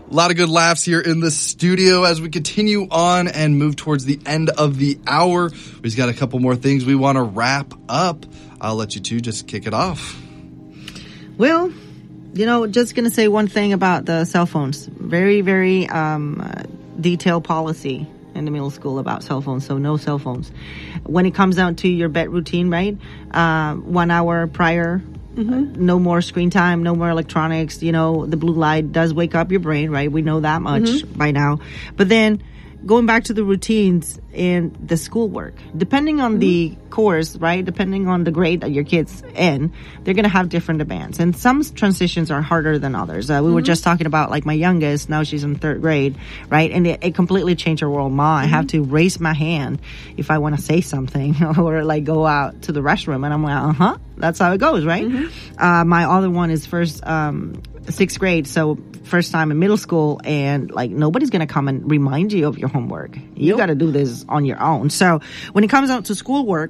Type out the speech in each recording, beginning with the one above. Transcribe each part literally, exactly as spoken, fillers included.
A lot of good laughs here in the studio as we continue on and move towards the end of the hour. We've got a couple more things we want to wrap up. I'll let you two just kick it off. Well, you know, just going to say one thing about the cell phones. Very, very um, uh, detailed policy in the middle school about cell phones, so no cell phones. When it comes down to your bed routine, right, uh, one hour prior, mm-hmm. uh, no more screen time, no more electronics. You know, the blue light does wake up your brain, right? We know that much mm-hmm. by now. But then going back to the routines in the schoolwork, depending on mm-hmm. the course, right, depending on the grade that your kid's in, they're going to have different demands. And some transitions are harder than others. Uh, we mm-hmm. were just talking about, like, my youngest, now she's in third grade, right? And it, it completely changed her world. Ma, mm-hmm. I have to raise my hand if I want to say something or, like, go out to the restroom. And I'm like, uh-huh, that's how it goes, right? Mm-hmm. Uh, my other one is first, um, sixth grade, so first time in middle school, and like nobody's going to come and remind you of your homework. You yep. got to do this on your own. So when it comes out to schoolwork,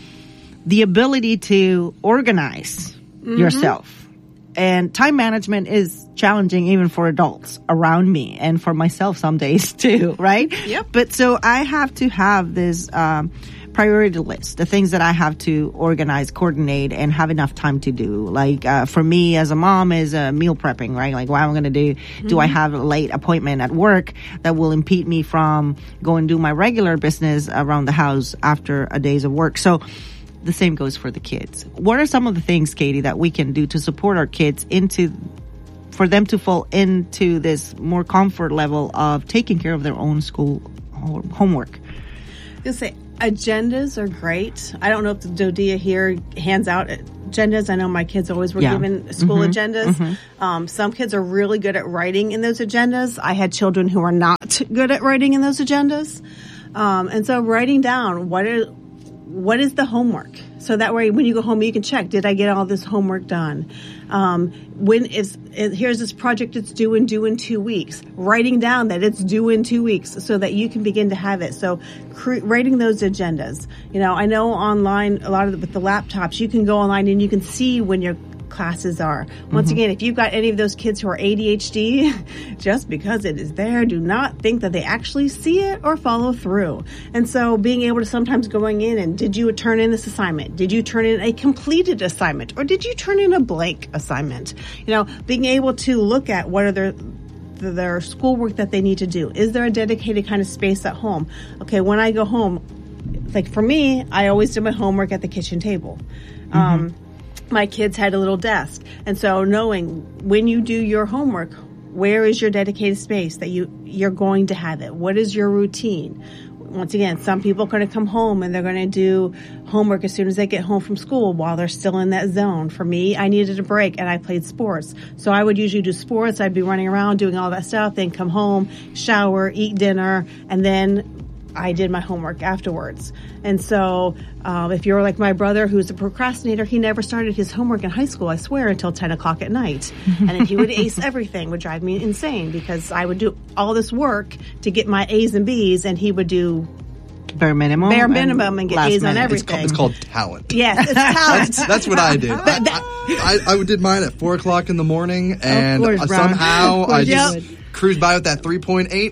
the ability to organize mm-hmm. yourself and time management is challenging even for adults around me and for myself some days too, right? Yep. But so I have to have this um priority list, the things that I have to organize, coordinate, and have enough time to do. Like, uh, for me as a mom is uh, meal prepping, right? Like, what am I going to do? Mm-hmm. Do I have a late appointment at work that will impede me from going to do my regular business around the house after a days of work? So the same goes for the kids. What are some of the things, Katie, that we can do to support our kids into, for them to fall into this more comfort level of taking care of their own school homework? You'll say, agendas are great. I don't know if the DoDEA here hands out agendas. I know my kids always were yeah. given school mm-hmm. agendas. Mm-hmm. Um, some kids are really good at writing in those agendas. I had children who are not good at writing in those agendas. Um, and so writing down what is, what is the homework? So that way when you go home, you can check, did I get all this homework done? Um, when is, here's this project it's due and due in two weeks. Writing down that it's due in two weeks so that you can begin to have it. So cre- writing those agendas. You know, I know online, a lot of the, with the laptops, you can go online and you can see when your classes are. Once mm-hmm. again, if you've got any of those kids who are A D H D, just because it is there, do not think that they actually see it or follow through. And so being able to sometimes going in and, did you turn in this assignment? Did you turn in a completed assignment? Or did you turn in a blank assignment? You know, being able to look at what are their their schoolwork that they need to do. Is there a dedicated kind of space at home? Okay, when I go home, like for me, I always do my homework at the kitchen table. Mm-hmm. Um, my kids had a little desk. And so knowing when you do your homework, where is your dedicated space that you, you're going to have it? What is your routine? Once again, some people are going to come home and they're going to do homework as soon as they get home from school while they're still in that zone. For me, I needed a break and I played sports. So I would usually do sports. I'd be running around doing all that stuff, then come home, shower, eat dinner, and then I did my homework afterwards. And so um, if you're like my brother, who's a procrastinator, he never started his homework in high school, I swear, until ten o'clock at night. And then he would ace everything, would drive me insane because I would do all this work to get my A's and B's, and he would do bare minimum, bare minimum, and, and get A's minute. on everything. It's called, it's called talent. Yes, it's talent. that's, that's what I did. I, I, I, I did mine at four o'clock in the morning, and course, somehow I just yep. cruised by with that three point eight.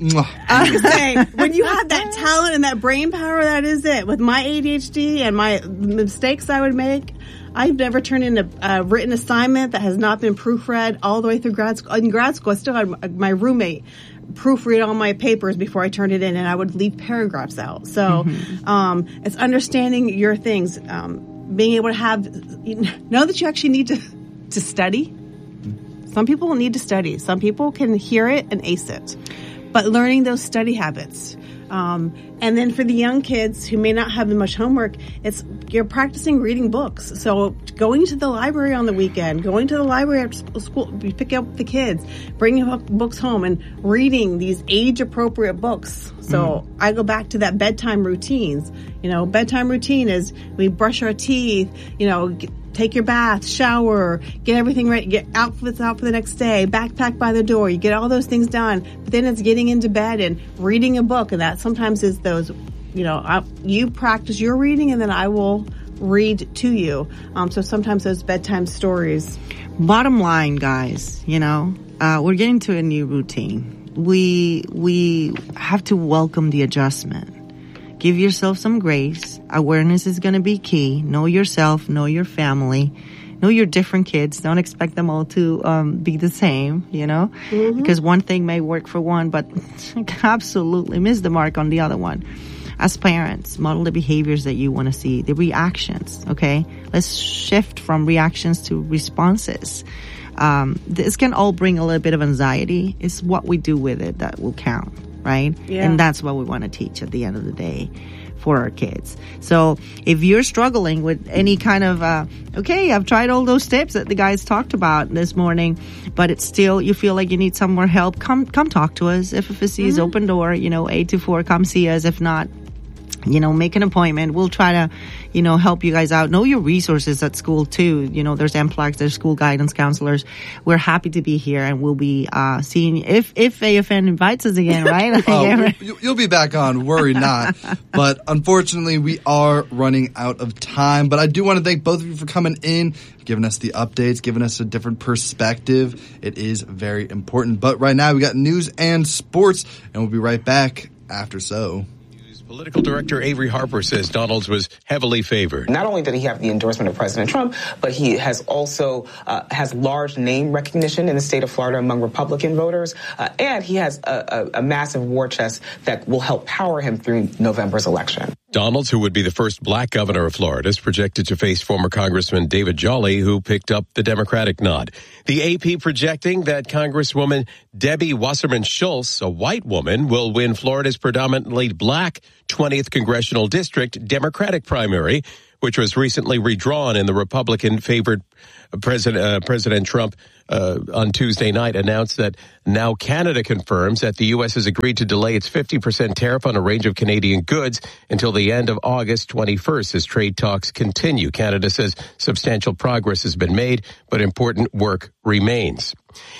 I was saying, when you have that talent and that brain power, that is it. With my A D H D and my mistakes I would make, I've never turned in a, a written assignment that has not been proofread all the way through grad school. In grad school, I still had my roommate proofread all my papers before I turned it in, and I would leave paragraphs out. So mm-hmm. um, it's understanding your things, um, being able to have, you know that you actually need to, to study. Some people need to study. Some people can hear it and ace it. But learning those study habits. Um, and then for the young kids who may not have much homework, it's you're practicing reading books. So going to the library on the weekend, going to the library after school, you pick up the kids, bringing books home and reading these age-appropriate books. So mm-hmm. I go back to that bedtime routines. You know, bedtime routine is we brush our teeth, you know, get, take your bath, shower, get everything ready, get outfits out for the next day, backpack by the door. You get all those things done. But then it's getting into bed and reading a book. And that sometimes is those, you know, I, you practice your reading and then I will read to you. Um, so sometimes those bedtime stories. Bottom line, guys, you know, uh, we're getting to a new routine. We, we have to welcome the adjustment. Give yourself some grace. Awareness is going to be key. Know yourself, know your family, know your different kids. Don't expect them all to um, be the same, you know, mm-hmm. because one thing may work for one, but absolutely miss the mark on the other one. As parents, model the behaviors that you want to see, the reactions, okay? Let's shift from reactions to responses. Um, this can all bring a little bit of anxiety. It's what we do with it that will count. Right? Yeah. And that's what we want to teach at the end of the day for our kids. So if you're struggling with any kind of, uh, okay, I've tried all those tips that the guys talked about this morning, but it's still, you feel like you need some more help, come, come talk to us. F F S C is mm-hmm. open door, you know, eight to four, come see us. If not, you know, make an appointment. We'll try to, you know, help you guys out. Know your resources at school too. You know, there's M P L A Cs, there's school guidance counselors. We're happy to be here, and we'll be uh seeing if if A F N invites us again, right? oh, you'll, you'll be back on. Worry not. But unfortunately, we are running out of time. But I do want to thank both of you for coming in, giving us the updates, giving us a different perspective. It is very important. But right now, we got news and sports, and we'll be right back after so. Political Director Avery Harper says Donalds was heavily favored. Not only did he have the endorsement of President Trump, but he has also uh, has large name recognition in the state of Florida among Republican voters, uh, and he has a, a, a massive war chest that will help power him through November's election. Donalds, who would be the first black governor of Florida, is projected to face former Congressman David Jolly, who picked up the Democratic nod. The A P projecting that Congresswoman Debbie Wasserman Schultz, a white woman, will win Florida's predominantly black twentieth Congressional District Democratic primary, which was recently redrawn in the Republican-favored President, uh, President Trump uh, on Tuesday night announced that now Canada confirms that the U S has agreed to delay its fifty percent tariff on a range of Canadian goods until the end of August twenty-first as trade talks continue. Canada says substantial progress has been made, but important work remains.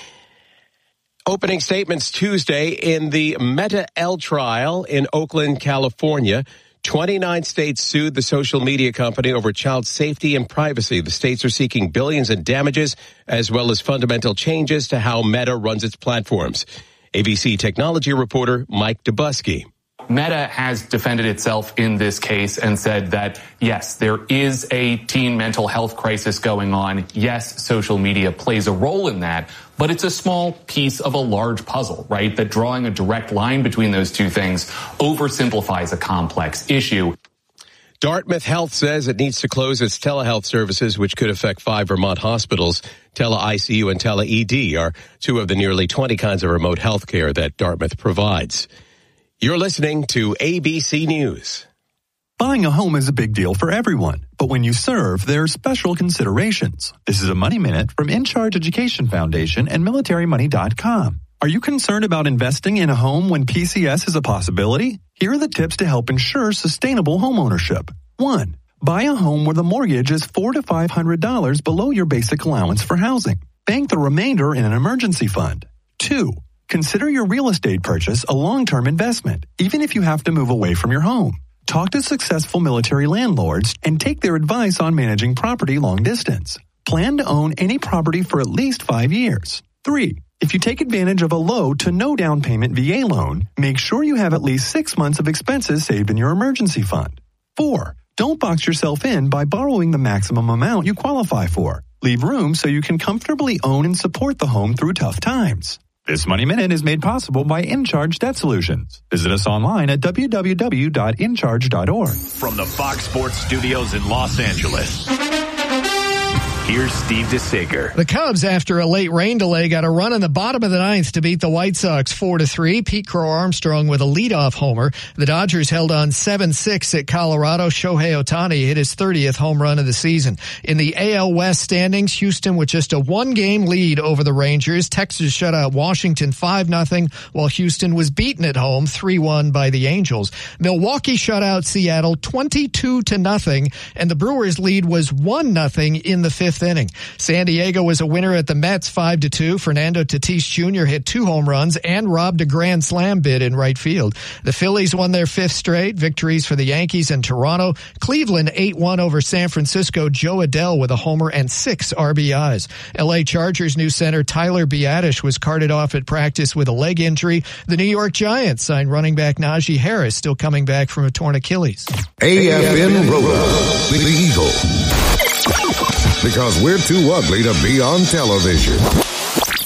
Opening statements Tuesday in the Meta L trial in Oakland, California. twenty-nine states sued the social media company over child safety and privacy. The states are seeking billions in damages as well as fundamental changes to how Meta runs its platforms. A B C technology reporter Mike Dubusky. Meta has defended itself in this case and said that, yes, there is a teen mental health crisis going on. Yes, social media plays a role in that, but it's a small piece of a large puzzle, right? That drawing a direct line between those two things oversimplifies a complex issue. Dartmouth Health says it needs to close its telehealth services, which could affect five Vermont hospitals. Tele-I C U and Tele-E D are two of the nearly twenty kinds of remote health care that Dartmouth provides. You're listening to A B C News. Buying a home is a big deal for everyone, but when you serve, there are special considerations. This is a Money Minute from In Charge Education Foundation and military money dot com. Are you concerned about investing in a home when P C S is a possibility? Here are the tips to help ensure sustainable homeownership. One, buy a home where the mortgage is four hundred to five hundred dollars below your basic allowance for housing. Bank the remainder in an emergency fund. Two, consider your real estate purchase a long-term investment, even if you have to move away from your home. Talk to successful military landlords and take their advice on managing property long distance. Plan to own any property for at least five years. Three, if you take advantage of a low to no down payment V A loan, make sure you have at least six months of expenses saved in your emergency fund. Four, don't box yourself in by borrowing the maximum amount you qualify for. Leave room so you can comfortably own and support the home through tough times. This Money Minute is made possible by In Charge Debt Solutions. Visit us online at w w w dot in charge dot org. From the Fox Sports Studios in Los Angeles, here's Steve DeSager. The Cubs, after a late rain delay, got a run in the bottom of the ninth to beat the White Sox four to three. Pete Crow Armstrong with a leadoff homer. The Dodgers held on seven six at Colorado. Shohei Ohtani hit his thirtieth home run of the season. In the A L West standings, Houston with just a one-game lead over the Rangers. Texas shut out Washington five nothing, while Houston was beaten at home three one by the Angels. Milwaukee shut out Seattle twenty-two to nothing, and the Brewers' lead was one nothing in the fifth fifth inning. San Diego was a winner at the Mets five to two. Fernando Tatis Junior hit two home runs and robbed a grand slam bid in right field. The Phillies won their fifth straight. Victories for the Yankees and Toronto. Cleveland eight one over San Francisco. Joe Adell with a homer and six R B Is. L A Chargers new center Tyler Biadasz was carted off at practice with a leg injury. The New York Giants signed running back Najee Harris, still coming back from a torn Achilles. A F N Roto, the Eagle. Because we're too ugly to be on television.